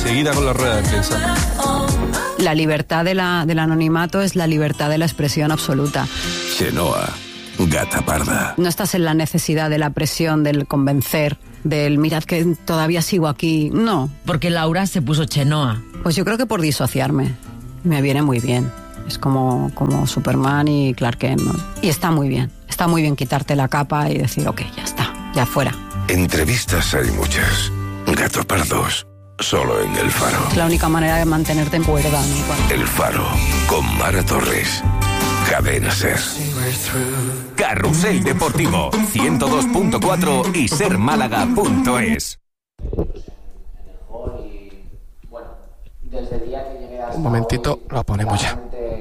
enseguida con la rueda de prensa. La libertad del anonimato es la libertad de la expresión absoluta. Chenoa, gata parda. No estás en la necesidad de la presión, del convencer, del mirad que todavía sigo aquí. No. Porque Laura se puso Chenoa. Pues yo creo que por disociarme. Me viene muy bien. Es como Superman y Clark Kent, ¿no? Y está muy bien quitarte la capa y decir, ok, ya está, ya fuera. Entrevistas hay muchas. Gato pardos, solo en El Faro. Es la única manera de mantenerte en cuerda, ¿no? El Faro, con Mara Torres. Cadena SER. Carrusel Deportivo 102.4 y sermálaga.es. Desde el día que llegué hasta un momentito, hoy, lo ponemos ya.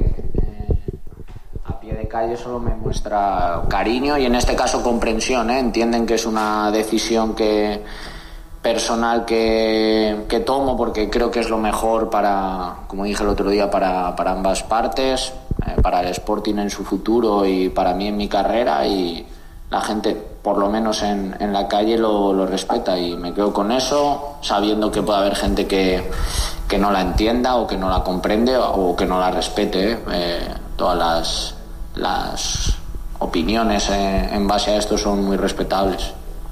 A pie de calle solo me muestra cariño y en este caso comprensión, ¿eh? Entienden que es una decisión personal que tomo porque creo que es lo mejor para, como dije el otro día, para ambas partes, para el Sporting en su futuro y para mí en mi carrera, y la gente, por lo menos en la calle, lo respeta y me quedo con eso, sabiendo que puede haber gente que no la entienda o que no la comprende o que no la respete. Todas las opiniones en base a esto son muy respetables.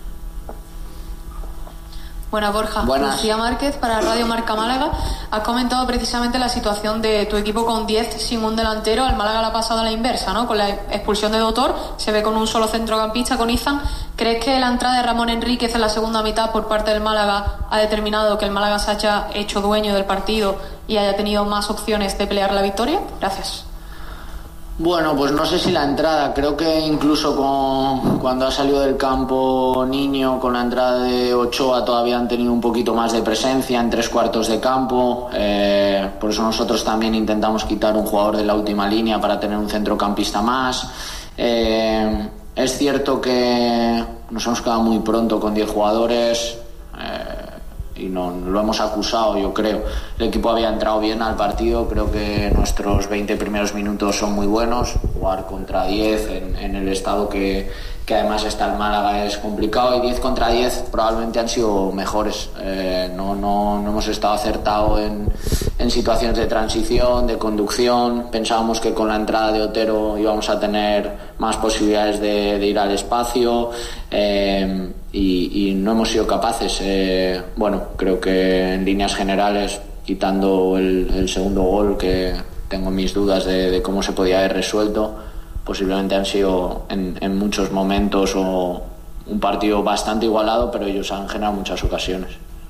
Buenas, Borja. Buenas. Lucía Márquez para Radio Marca Málaga. Has comentado precisamente la situación de tu equipo con 10 sin un delantero. Al Málaga la ha pasado a la inversa, ¿no? Con la expulsión de Dotor se ve con un solo centrocampista, con Izan. ¿Crees que la entrada de Ramón Enríquez en la segunda mitad por parte del Málaga ha determinado que el Málaga se haya hecho dueño del partido y haya tenido más opciones de pelear la victoria? Gracias. Bueno, pues no sé si la entrada, creo que incluso cuando ha salido del campo Niño, con la entrada de Ochoa todavía han tenido un poquito más de presencia en tres cuartos de campo, por eso nosotros también intentamos quitar un jugador de la última línea para tener un centrocampista más. Es cierto que nos hemos quedado muy pronto con 10 jugadores, y no lo hemos acusado, yo creo. El equipo había entrado bien al partido, creo que nuestros 20 primeros minutos son muy buenos. Jugar contra 10 en el estado que además está el Málaga es complicado, y 10 contra 10 probablemente han sido mejores. No hemos estado acertados en situaciones de transición, de conducción. Pensábamos que con la entrada de Otero íbamos a tener más posibilidades de ir al espacio, y no hemos sido capaces. Bueno, creo que en líneas generales, quitando el segundo gol, que tengo mis dudas de cómo se podía haber resuelto, posiblemente han sido en muchos momentos un partido bastante igualado, pero ellos han generado muchas ocasiones.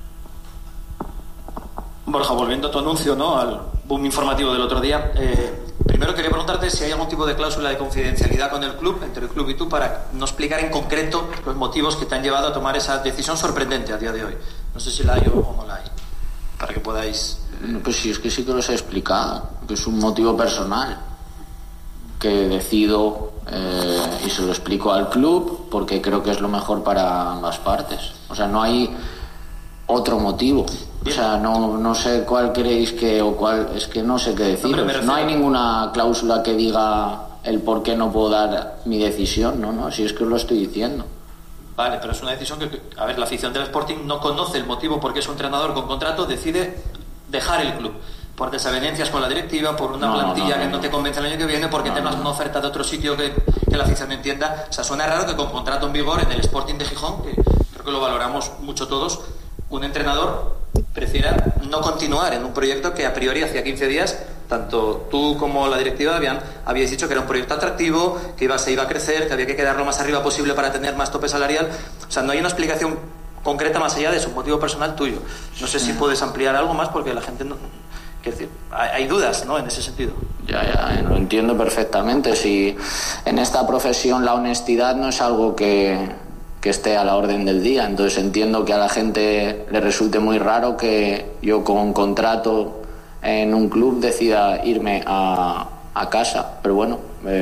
Borja, volviendo a tu anuncio, ¿no?, al boom informativo del otro día, primero quería preguntarte si hay algún tipo de cláusula de confidencialidad con el club, entre el club y tú, para no explicar en concreto los motivos que te han llevado a tomar esa decisión sorprendente a día de hoy. No sé si la hay o no la hay, para que podáis... Pues sí, es que sí que los he explicado, que es un motivo personal, que decido, y se lo explico al club, porque creo que es lo mejor para ambas partes. O sea, no hay otro motivo. O sea, no sé cuál queréis es que no sé qué deciros. No hay ninguna cláusula que diga el por qué no puedo dar mi decisión, no, si es que os lo estoy diciendo. Vale, pero es una decisión que, a ver, la afición del Sporting no conoce el motivo por qué su entrenador con contrato decide dejar el club. Por desavenencias con la directiva, por una plantilla que no te convence el año que viene, porque tengas una oferta de otro sitio que la afición no entienda. O sea, suena raro que con contrato en vigor en el Sporting de Gijón, que creo que lo valoramos mucho todos, un entrenador prefiera no continuar en un proyecto que a priori hacía 15 días tanto tú como la directiva habíais dicho que era un proyecto atractivo, que se iba a crecer, que había que quedar lo más arriba posible para tener más tope salarial. O sea, no hay una explicación concreta más allá de eso, un motivo personal tuyo. No sé si puedes ampliar algo más, porque la gente no... Quiero decir, hay dudas, ¿no?, en ese sentido. Ya, lo entiendo perfectamente. Si en esta profesión la honestidad no es algo que esté a la orden del día, entonces entiendo que a la gente le resulte muy raro que yo con un contrato en un club decida irme a casa, pero bueno,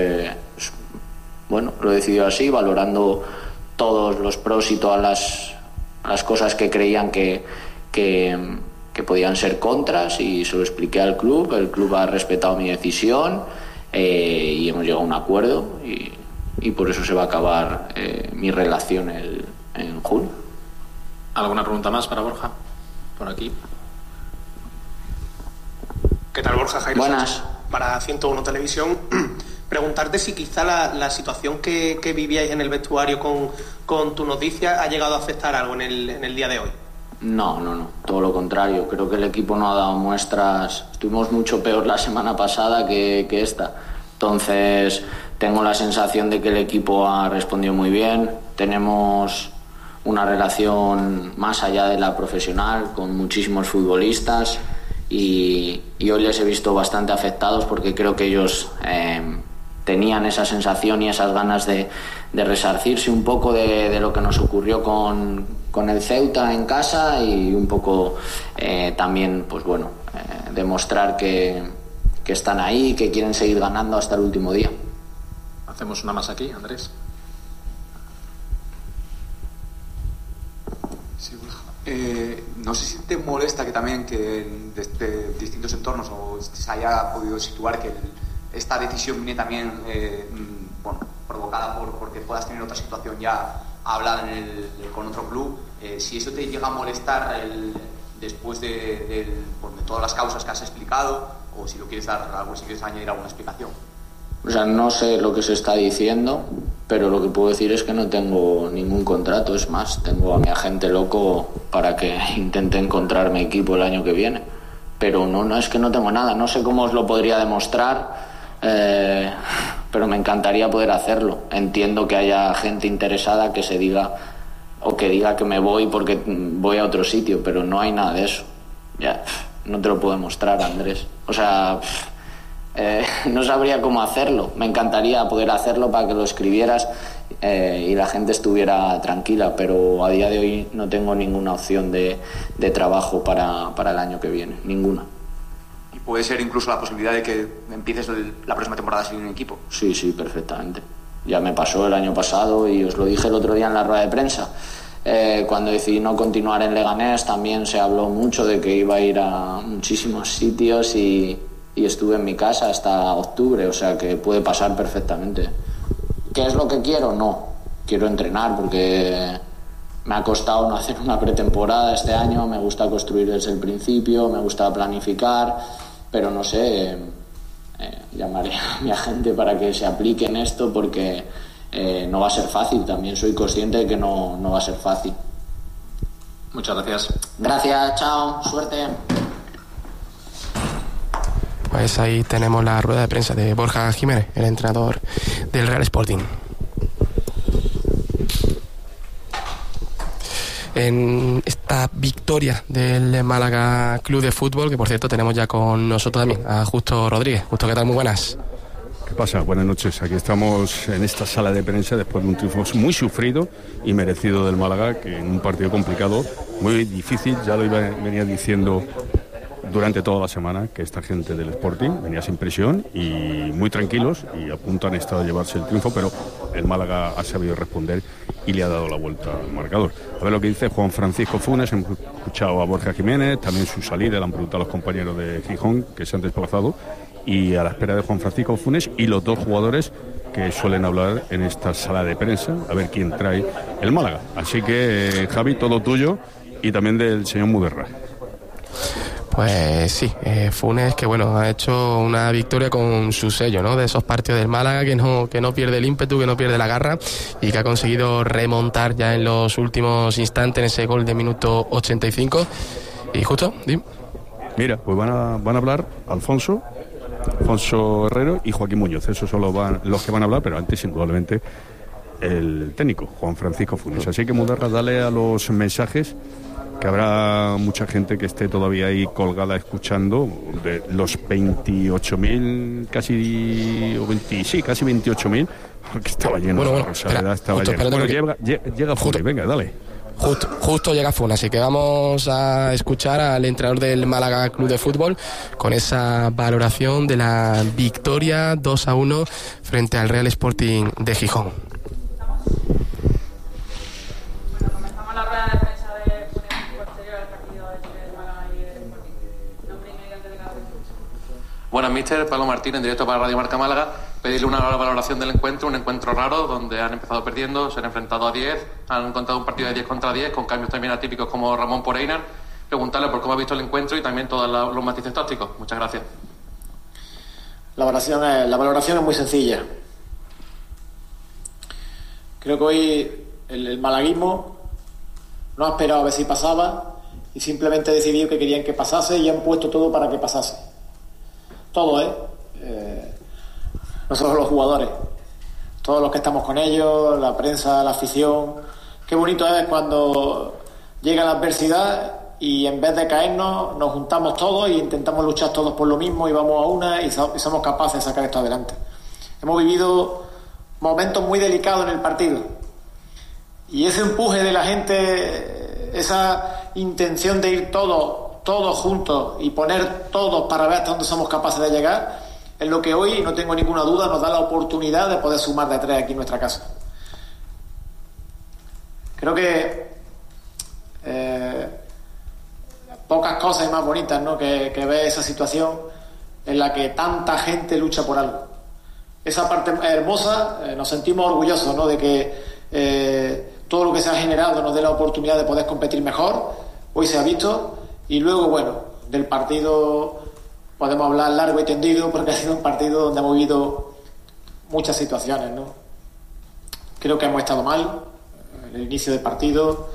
lo he decidido así, valorando todos los pros y todas las cosas que creían que podían ser contras, y se lo expliqué al club. El club ha respetado mi decisión, y hemos llegado a un acuerdo, y por eso se va a acabar mi relación en junio. ¿Alguna pregunta más para Borja? Por aquí. ¿Qué tal, Borja? Jairo Buenas. Sánchez, para 101 Televisión. Preguntarte si quizá la situación que vivíais en el vestuario con tu noticia ha llegado a afectar algo en el día de hoy. No, todo lo contrario. Creo que el equipo no ha dado muestras. Estuvimos mucho peor la semana pasada que esta. Entonces, tengo la sensación de que el equipo ha respondido muy bien. Tenemos una relación más allá de la profesional con muchísimos futbolistas y hoy les he visto bastante afectados porque creo que ellos tenían esa sensación y esas ganas de resarcirse un poco de lo que nos ocurrió con el Ceuta en casa y un poco también, pues bueno, demostrar que están ahí, que quieren seguir ganando hasta el último día. Hacemos una más aquí, Andrés. Sí, no sé si te molesta que también que desde distintos entornos o se haya podido situar que esta decisión viene también provocada porque puedas tener otra situación ya hablada con otro club. Si eso te llega a molestar después de todas las causas que has explicado, o si lo quieres dar algo, si quieres añadir alguna explicación. O sea, no sé lo que se está diciendo, pero lo que puedo decir es que no tengo ningún contrato. Es más, tengo a mi agente loco para que intente encontrarme equipo el año que viene. Pero no es que no tengo nada. No sé cómo os lo podría demostrar, pero me encantaría poder hacerlo. Entiendo que haya gente interesada que se diga o que diga que me voy porque voy a otro sitio, pero no hay nada de eso. Ya, no te lo puedo demostrar, Andrés. O sea, no sabría cómo hacerlo. Me encantaría poder hacerlo para que lo escribieras y la gente estuviera tranquila, pero a día de hoy no tengo ninguna opción de trabajo para el año que viene, ninguna. ¿Y puede ser incluso la posibilidad de que empieces la próxima temporada sin un equipo? Sí, perfectamente. Ya me pasó el año pasado y os lo dije el otro día en la rueda de prensa. Cuando decidí no continuar en Leganés también se habló mucho de que iba a ir a muchísimos sitios y estuve en mi casa hasta octubre, o sea que puede pasar perfectamente. ¿Qué es lo que quiero? No, quiero entrenar porque me ha costado no hacer una pretemporada este año, me gusta construir desde el principio, me gusta planificar, pero no sé, llamaré a mi agente para que se aplique en esto porque no va a ser fácil, también soy consciente de que no va a ser fácil. Muchas gracias. Gracias, chao, suerte. Pues ahí tenemos la rueda de prensa de Borja Jiménez, el entrenador del Real Sporting. En esta victoria del Málaga Club de Fútbol, que por cierto tenemos ya con nosotros también a Justo Rodríguez. Justo, ¿qué tal? Muy buenas. ¿Qué pasa? Buenas noches. Aquí estamos en esta sala de prensa después de un triunfo muy sufrido y merecido del Málaga, que en un partido complicado, muy difícil, ya lo venía diciendo durante toda la semana, que esta gente del Sporting venía sin presión y muy tranquilos y a punto han estado a llevarse el triunfo, pero el Málaga ha sabido responder y le ha dado la vuelta al marcador. A ver lo que dice Juan Francisco Funes. Hemos escuchado a Borja Jiménez, también su salida, le han preguntado a los compañeros de Gijón que se han desplazado, y a la espera de Juan Francisco Funes y los dos jugadores que suelen hablar en esta sala de prensa, a ver quién trae el Málaga. Así que, Javi, todo tuyo, y también del señor Muderra. Pues sí, Funes, que bueno, ha hecho una victoria con su sello, ¿no? De esos partidos del Málaga que no pierde el ímpetu, que no pierde la garra y que ha conseguido remontar ya en los últimos instantes en ese gol de minuto 85. Y justo, dime. Mira, pues van a hablar Alfonso Herrero y Joaquín Muñoz. Esos son los que van a hablar, pero antes indudablemente el técnico, Juan Francisco Funes. Así que, Mudarra, dale a los mensajes, que habrá mucha gente que esté todavía ahí colgada escuchando, de los 28.000, casi 28.000, que estaba lleno. Bueno, estaba lleno. Bueno, llega Funes, venga, dale. Justo llega Funes, así que vamos a escuchar al entrenador del Málaga Club de Fútbol con esa valoración de la victoria 2-1 frente al Real Sporting de Gijón. Comenzamos la rueda de prensa de Funes posterior al partido entre Málaga y el Sporting. Nombre inmediato de cada uno. Buenas, mister. Pablo Martín, en directo para Radio Marca Málaga. Pedirle una valoración del encuentro, un encuentro raro donde han empezado perdiendo, se han enfrentado a 10, han encontrado un partido de 10 contra 10 con cambios también atípicos como Ramón por Einar. Preguntarle por cómo ha visto el encuentro y también todos los matices tácticos. Muchas gracias. La valoración es muy sencilla. Creo que hoy el malaguismo no ha esperado a ver si pasaba y simplemente ha decidido que querían que pasase y han puesto todo para que pasase. Todo, no solo los jugadores, todos los que estamos con ellos, la prensa, la afición. Qué bonito es cuando llega la adversidad y en vez de caernos nos juntamos todos e intentamos luchar todos por lo mismo y vamos a una y somos capaces de sacar esto adelante. Hemos vivido momentos muy delicados en el partido y ese empuje de la gente, esa intención de ir todos juntos y poner todos para ver hasta dónde somos capaces de llegar, es lo que hoy, no tengo ninguna duda, nos da la oportunidad de poder sumar de 3 aquí en nuestra casa. Creo que pocas cosas más bonitas, ¿no? que ver esa situación en la que tanta gente lucha por algo. Esa parte hermosa, nos sentimos orgullosos, ¿no? de que todo lo que se ha generado nos dé la oportunidad de poder competir mejor. Hoy se ha visto y luego, bueno, del partido podemos hablar largo y tendido porque ha sido un partido donde hemos vivido muchas situaciones, ¿no? Creo que hemos estado mal en el inicio del partido.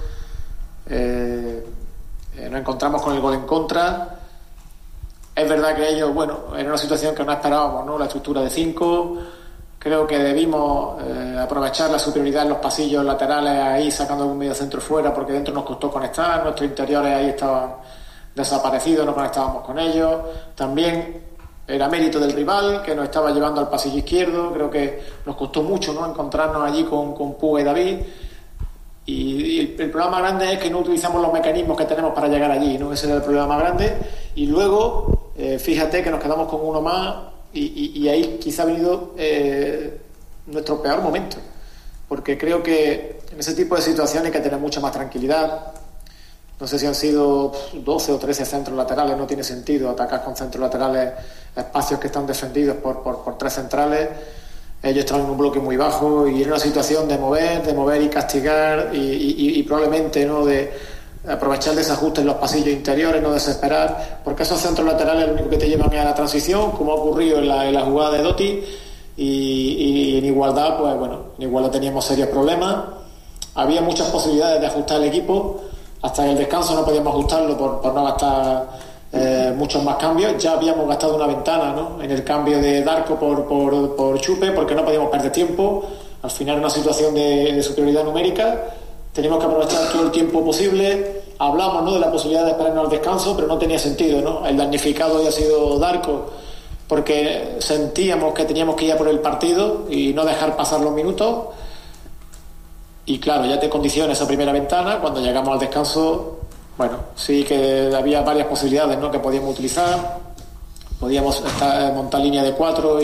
Nos encontramos con el gol en contra. Es verdad que ellos, bueno, era una situación que no esperábamos, ¿no? La estructura de 5. Creo que debimos aprovechar la superioridad en los pasillos laterales ahí, sacando algún medio centro fuera, porque dentro nos costó conectar. Nuestros interiores ahí estaban desaparecidos, no conectábamos con ellos. También era mérito del rival, que nos estaba llevando al pasillo izquierdo. Creo que nos costó mucho, ¿no? Encontrarnos allí con Puga y David. Y el problema más grande es que no utilizamos los mecanismos que tenemos para llegar allí, ¿no? Ese era el problema más grande. Y luego, fíjate que nos quedamos con uno más y ahí quizá ha venido nuestro peor momento. Porque creo que en ese tipo de situaciones hay que tener mucha más tranquilidad. No sé si han sido 12 o 13 centros laterales, no tiene sentido atacar con centros laterales espacios que están defendidos por 3 centrales. Ellos estaban en un bloque muy bajo y era una situación de mover y castigar y probablemente, ¿no? de aprovechar el desajuste en los pasillos interiores, no desesperar, porque esos centros laterales lo único que te llevan es a la transición, como ha ocurrido en la jugada de Dotti, y en igualdad, pues bueno, en igualdad teníamos serios problemas. Había muchas posibilidades de ajustar el equipo, hasta en el descanso no podíamos ajustarlo por no gastar muchos más cambios. Ya habíamos gastado una ventana, ¿no? En el cambio de Darko por Chupe, porque no podíamos perder tiempo. Al final era una situación de superioridad numérica, teníamos que aprovechar todo el tiempo posible. Hablamos, ¿no? de la posibilidad de esperarnos al descanso, pero no tenía sentido, ¿no? El damnificado había sido Darko, porque sentíamos que teníamos que ir a por el partido y no dejar pasar los minutos. Y claro, ya te condiciona esa primera ventana. Cuando llegamos al descanso, bueno, sí que había varias posibilidades, ¿no? que podíamos utilizar. Podíamos montar línea de 4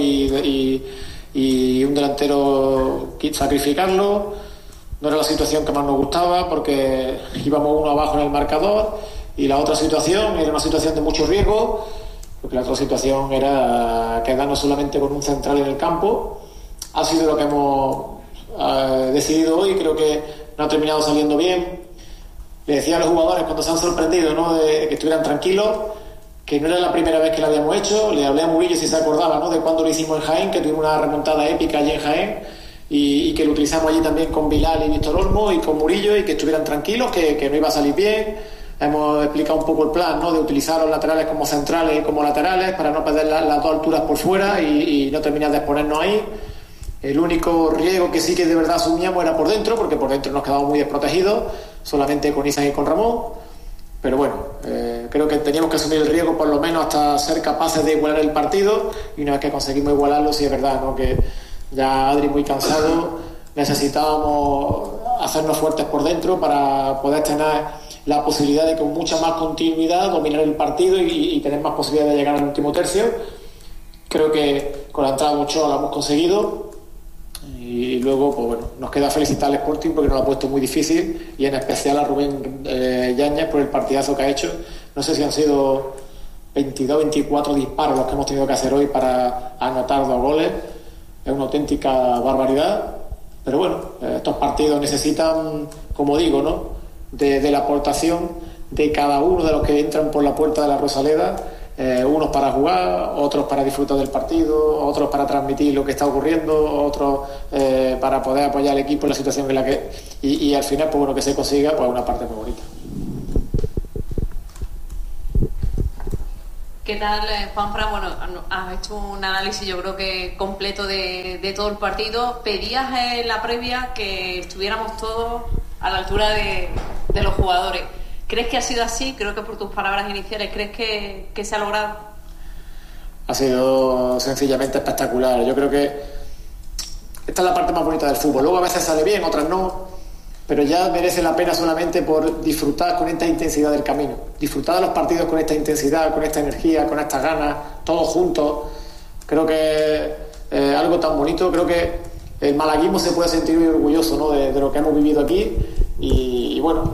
y un delantero sacrificarlo. No era la situación que más nos gustaba porque íbamos uno abajo en el marcador, y la otra situación era una situación de mucho riesgo, porque la otra situación era quedarnos solamente con un central en el campo. Ha sido lo que hemos decidido hoy. Creo que no ha terminado saliendo bien. Le decía a los jugadores cuando se han sorprendido, ¿no? de que estuvieran tranquilos, que no era la primera vez que lo habíamos hecho. Le hablé a Murillo si se acordaba, ¿no? de cuando lo hicimos en Jaén, que tuvimos una remontada épica allí en Jaén, y que lo utilizamos allí también con Bilal y Víctor Olmo y con Murillo, y que estuvieran tranquilos, que no iba a salir bien. Hemos explicado un poco el plan, ¿no? de utilizar los laterales como centrales y como laterales para no perder las dos alturas por fuera y no terminar de exponernos ahí. El único riesgo que sí que de verdad asumíamos era por dentro, porque por dentro nos quedamos muy desprotegidos, solamente con Izan y con Ramón. Pero bueno, creo que teníamos que asumir el riesgo por lo menos hasta ser capaces de igualar el partido, y una vez que conseguimos igualarlo, sí es verdad, ¿no? que ya Adri muy cansado, necesitábamos hacernos fuertes por dentro para poder tener la posibilidad de con mucha más continuidad dominar el partido y tener más posibilidad de llegar al último tercio. Creo que con la entrada de Ochoa lo hemos conseguido. Y luego, pues bueno, nos queda felicitar al Sporting porque nos lo ha puesto muy difícil, y en especial a Rubén Yáñez por el partidazo que ha hecho. No sé si han sido 22, 24 disparos los que hemos tenido que hacer hoy para anotar 2 goles. Es una auténtica barbaridad. Pero bueno, estos partidos necesitan, como digo, ¿no? de la aportación de cada uno de los que entran por la puerta de la Rosaleda, unos para jugar, otros para disfrutar del partido, otros para transmitir lo que está ocurriendo, otros para poder apoyar al equipo en la situación en la que... Y al final, pues bueno, que se consiga, pues una parte muy bonita. ¿Qué tal, Juanfran? Bueno, has hecho un análisis yo creo que completo de todo el partido. Pedías en la previa que estuviéramos todos a la altura de los jugadores. ¿Crees que ha sido así? Creo que por tus palabras iniciales, ¿crees que se ha logrado? Ha sido sencillamente espectacular. Yo creo que esta es la parte más bonita del fútbol. Luego a veces sale bien, otras no, pero ya merece la pena solamente por disfrutar con esta intensidad del camino, disfrutar de los partidos con esta intensidad, con esta energía, con estas ganas, todos juntos. Creo que algo tan bonito. Creo que el malaguismo se puede sentir muy orgulloso, ¿no?, de lo que hemos vivido aquí y bueno,